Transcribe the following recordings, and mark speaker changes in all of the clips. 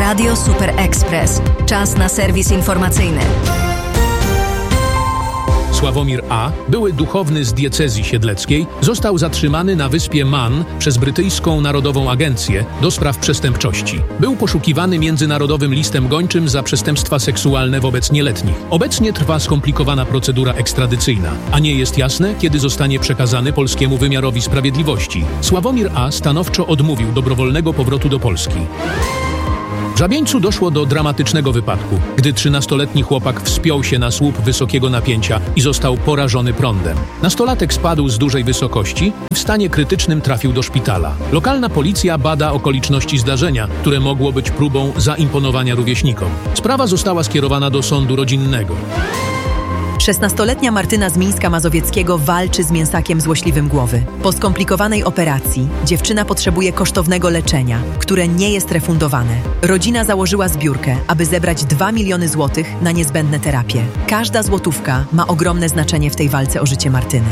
Speaker 1: Radio Super Express. Czas na serwis informacyjny.
Speaker 2: Sławomir A., były duchowny z diecezji siedleckiej, został zatrzymany na wyspie Man przez brytyjską Narodową Agencję do spraw przestępczości. Był poszukiwany międzynarodowym listem gończym za przestępstwa seksualne wobec nieletnich. Obecnie trwa skomplikowana procedura ekstradycyjna, a nie jest jasne, kiedy zostanie przekazany polskiemu wymiarowi sprawiedliwości. Sławomir A. stanowczo odmówił dobrowolnego powrotu do Polski. W Żabieńcu doszło do dramatycznego wypadku, gdy 13-letni chłopak wspiął się na słup wysokiego napięcia i został porażony prądem. Nastolatek spadł z dużej wysokości i w stanie krytycznym trafił do szpitala. Lokalna policja bada okoliczności zdarzenia, które mogło być próbą zaimponowania rówieśnikom. Sprawa została skierowana do sądu rodzinnego.
Speaker 3: 16-letnia Martyna z Mińska Mazowieckiego walczy z mięsakiem złośliwym głowy. Po skomplikowanej operacji dziewczyna potrzebuje kosztownego leczenia, które nie jest refundowane. Rodzina założyła zbiórkę, aby zebrać 2 miliony złotych na niezbędne terapie. Każda złotówka ma ogromne znaczenie w tej walce o życie Martyny.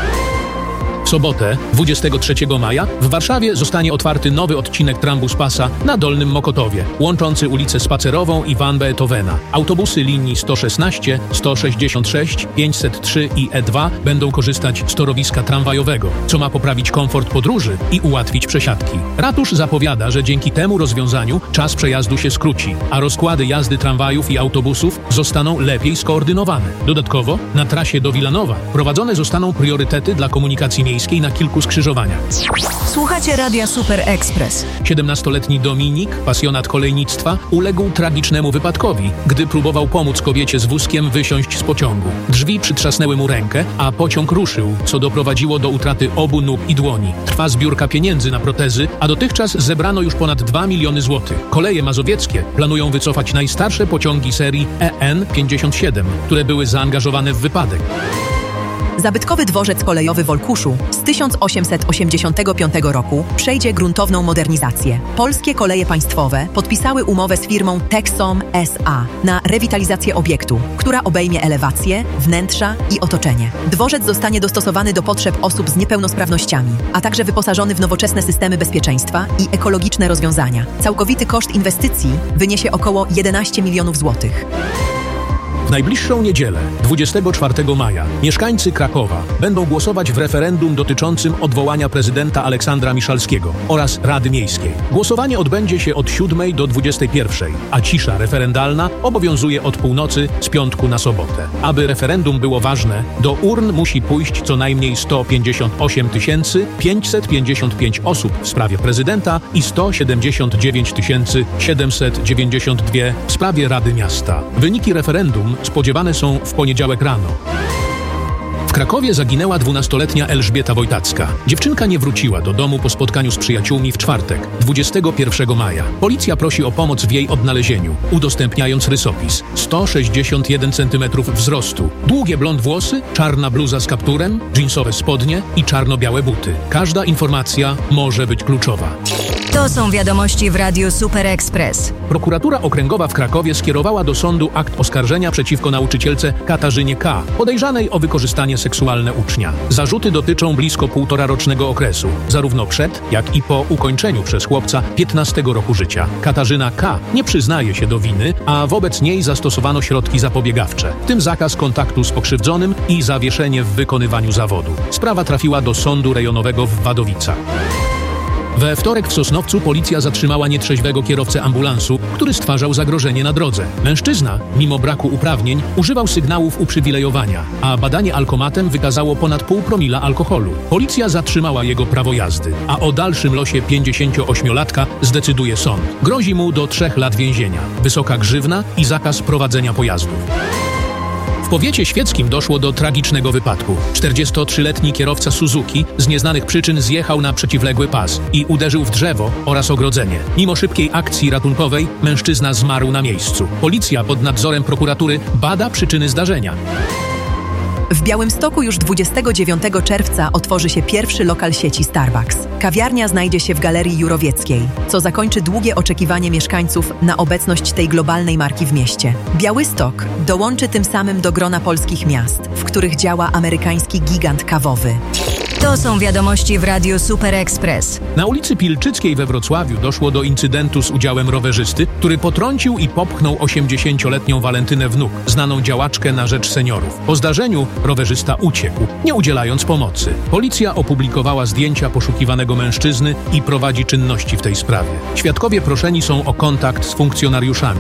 Speaker 2: W sobotę, 23 maja, w Warszawie zostanie otwarty nowy odcinek Trambus-Passa na Dolnym Mokotowie, łączący ulicę Spacerową i Van Beethovena. Autobusy linii 116, 166, 503 i E2 będą korzystać z torowiska tramwajowego, co ma poprawić komfort podróży i ułatwić przesiadki. Ratusz zapowiada, że dzięki temu rozwiązaniu czas przejazdu się skróci, a rozkłady jazdy tramwajów i autobusów zostaną lepiej skoordynowane. Dodatkowo na trasie do Wilanowa prowadzone zostaną priorytety dla komunikacji miejskiej na kilku skrzyżowaniach.
Speaker 1: Słuchacie Radia Super Express.
Speaker 2: 17-letni Dominik, pasjonat kolejnictwa, uległ tragicznemu wypadkowi, gdy próbował pomóc kobiecie z wózkiem wysiąść z pociągu. Drzwi przytrzasnęły mu rękę, a pociąg ruszył, co doprowadziło do utraty obu nóg i dłoni. Trwa zbiórka pieniędzy na protezy, a dotychczas zebrano już ponad 2 miliony złotych. Koleje mazowieckie planują wycofać najstarsze pociągi serii EN57, które były zaangażowane w wypadek.
Speaker 3: Zabytkowy dworzec kolejowy w Olkuszu z 1885 roku przejdzie gruntowną modernizację. Polskie Koleje Państwowe podpisały umowę z firmą Texom S.A. na rewitalizację obiektu, która obejmie elewację, wnętrza i otoczenie. Dworzec zostanie dostosowany do potrzeb osób z niepełnosprawnościami, a także wyposażony w nowoczesne systemy bezpieczeństwa i ekologiczne rozwiązania. Całkowity koszt inwestycji wyniesie około 11 milionów złotych.
Speaker 2: W najbliższą niedzielę, 24 maja, mieszkańcy Krakowa będą głosować w referendum dotyczącym odwołania prezydenta Aleksandra Miszalskiego oraz Rady Miejskiej. Głosowanie odbędzie się od 7 do 21, a cisza referendalna obowiązuje od północy z piątku na sobotę. Aby referendum było ważne, do urn musi pójść co najmniej 158 555 osób w sprawie prezydenta i 179 792 w sprawie Rady Miasta. Wyniki referendum spodziewane są w poniedziałek rano. W Krakowie zaginęła 12-letnia Elżbieta Wojtacka. Dziewczynka nie wróciła do domu po spotkaniu z przyjaciółmi w czwartek, 21 maja. Policja prosi o pomoc w jej odnalezieniu, udostępniając rysopis. 161 cm wzrostu, długie blond włosy, czarna bluza z kapturem, dżinsowe spodnie i czarno-białe buty. Każda informacja może być kluczowa.
Speaker 1: To są wiadomości w Radiu Super Express.
Speaker 2: Prokuratura Okręgowa w Krakowie skierowała do sądu akt oskarżenia przeciwko nauczycielce Katarzynie K., podejrzanej o wykorzystanie seksualne ucznia. Zarzuty dotyczą blisko 1,5-rocznego okresu, zarówno przed, jak i po ukończeniu przez chłopca 15 roku życia. Katarzyna K. nie przyznaje się do winy, a wobec niej zastosowano środki zapobiegawcze, w tym zakaz kontaktu z pokrzywdzonym i zawieszenie w wykonywaniu zawodu. Sprawa trafiła do sądu rejonowego w Wadowicach. We wtorek w Sosnowcu policja zatrzymała nietrzeźwego kierowcę ambulansu, który stwarzał zagrożenie na drodze. Mężczyzna, mimo braku uprawnień, używał sygnałów uprzywilejowania, a badanie alkomatem wykazało ponad 0,5 promila alkoholu. Policja zatrzymała jego prawo jazdy, a o dalszym losie 58-latka zdecyduje sąd. Grozi mu do 3 lat więzienia, wysoka grzywna i zakaz prowadzenia pojazdów. W powiecie świeckim doszło do tragicznego wypadku. 43-letni kierowca Suzuki z nieznanych przyczyn zjechał na przeciwległy pas i uderzył w drzewo oraz ogrodzenie. Mimo szybkiej akcji ratunkowej mężczyzna zmarł na miejscu. Policja pod nadzorem prokuratury bada przyczyny zdarzenia.
Speaker 3: W Białymstoku już 29 czerwca otworzy się pierwszy lokal sieci Starbucks. Kawiarnia znajdzie się w Galerii Jurowieckiej, co zakończy długie oczekiwanie mieszkańców na obecność tej globalnej marki w mieście. Białystok dołączy tym samym do grona polskich miast, w których działa amerykański gigant kawowy.
Speaker 1: To są wiadomości w Radiu Super Express.
Speaker 2: Na ulicy Pilczyckiej we Wrocławiu doszło do incydentu z udziałem rowerzysty, który potrącił i popchnął 80-letnią Walentynę Wnuk, znaną działaczkę na rzecz seniorów. Po zdarzeniu rowerzysta uciekł, nie udzielając pomocy. Policja opublikowała zdjęcia poszukiwanego mężczyzny i prowadzi czynności w tej sprawie. Świadkowie proszeni są o kontakt z funkcjonariuszami.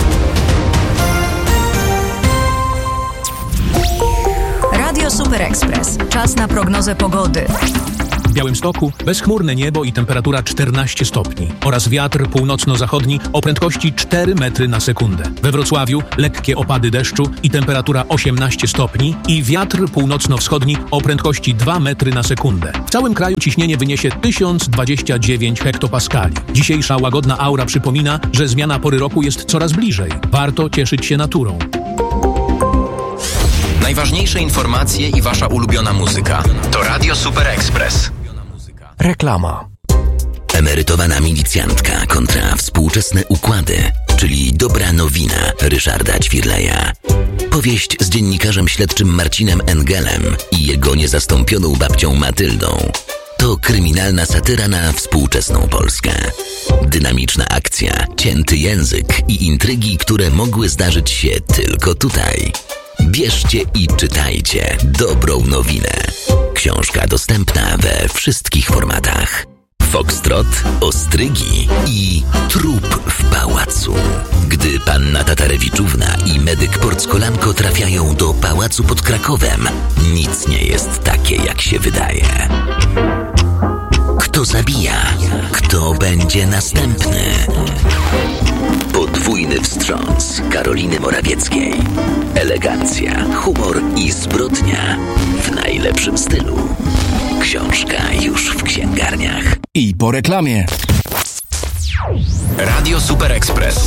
Speaker 1: Radio Super Express. Czas na prognozę pogody.
Speaker 2: W Białymstoku bezchmurne niebo i temperatura 14 stopni oraz wiatr północno-zachodni o prędkości 4 metry na sekundę. We Wrocławiu lekkie opady deszczu i temperatura 18 stopni i wiatr północno-wschodni o prędkości 2 metry na sekundę. W całym kraju ciśnienie wyniesie 1029 hektopaskali. Dzisiejsza łagodna aura przypomina, że zmiana pory roku jest coraz bliżej. Warto cieszyć się naturą.
Speaker 4: Najważniejsze informacje i wasza ulubiona muzyka. To Radio Super Express.
Speaker 5: Reklama.
Speaker 6: Emerytowana milicjantka kontra współczesne układy, czyli dobra nowina Ryszarda Ćwirleja. Powieść z dziennikarzem śledczym Marcinem Engelem i jego niezastąpioną babcią Matyldą. To kryminalna satyra na współczesną Polskę. Dynamiczna akcja, cięty język i intrygi, które mogły zdarzyć się tylko tutaj. Bierzcie i czytajcie dobrą nowinę. Książka dostępna we wszystkich formatach. Foxtrot, ostrygi i trup w pałacu. Gdy panna Tatarewiczówna i medyk Porckolanko trafiają do pałacu pod Krakowem, nic nie jest takie, jak się wydaje. Kto zabija? Kto będzie następny? Podwójny wstrząs Karoliny Morawieckiej. Elegancja, humor i zbrodnia w najlepszym stylu. Książka już w księgarniach.
Speaker 5: I po reklamie.
Speaker 4: Radio Super Express.